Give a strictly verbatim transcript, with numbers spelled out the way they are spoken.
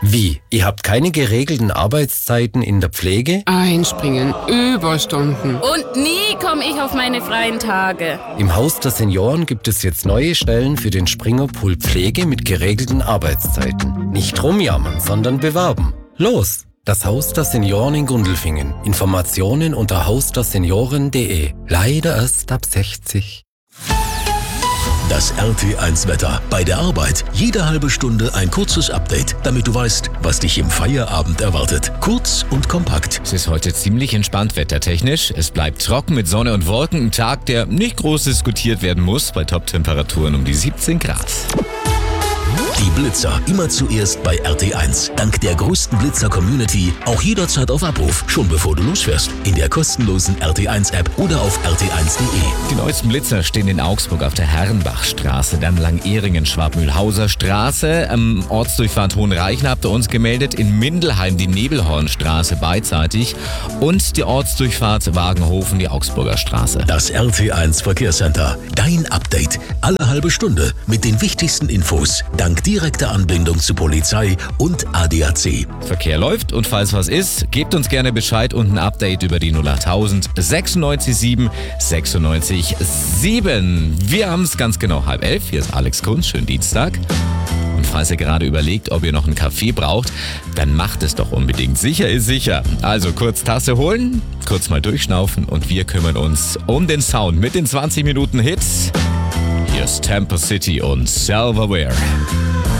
Wie? Ihr habt keine geregelten Arbeitszeiten in der Pflege? Einspringen, Überstunden. Und nie komme ich auf meine freien Tage. Im Haus der Senioren gibt es jetzt neue Stellen für den Springerpool Pflege mit geregelten Arbeitszeiten. Nicht rumjammern, sondern bewerben. Los! Das Haus der Senioren in Gundelfingen. Informationen unter haus der senioren punkt de. Leider erst ab sechzig. Das R T eins Wetter. Bei der Arbeit jede halbe Stunde ein kurzes Update, damit du weißt, was dich im Feierabend erwartet. Kurz und kompakt. Es ist heute ziemlich entspannt wettertechnisch. Es bleibt trocken mit Sonne und Wolken. Ein Tag, der nicht groß diskutiert werden muss, bei Top-Temperaturen um die siebzehn Grad. Die Blitzer immer zuerst bei R T eins. Dank der größten Blitzer-Community auch jederzeit auf Abruf, schon bevor du losfährst. In der kostenlosen R T eins App oder auf r t eins punkt de. Die neuesten Blitzer stehen in Augsburg auf der Herrenbachstraße, dann Langehringen, Schwabmühlhauser Straße, am Ortsdurchfahrt Hohenreichen habt ihr uns gemeldet, in Mindelheim die Nebelhornstraße beidseitig und die Ortsdurchfahrt Wagenhofen, die Augsburger Straße. Das R T eins Verkehrscenter. Dein Update. Alle halbe Stunde mit den wichtigsten Infos. Dank direkter Anbindung zu Polizei und A D A C. Verkehr läuft und falls was ist, gebt uns gerne Bescheid und ein Update über die null achttausend sechsundneunzig sieben sechsundneunzig sieben. Wir haben es ganz genau halb elf. Hier ist Alex Kunz. Schönen Dienstag. Und falls ihr gerade überlegt, ob ihr noch einen Kaffee braucht, dann macht es doch unbedingt. Sicher ist sicher. Also kurz Tasse holen, kurz mal durchschnaufen und wir kümmern uns um den Sound mit den zwanzig Minuten Hits. Hier ist Tampa City und Silverware.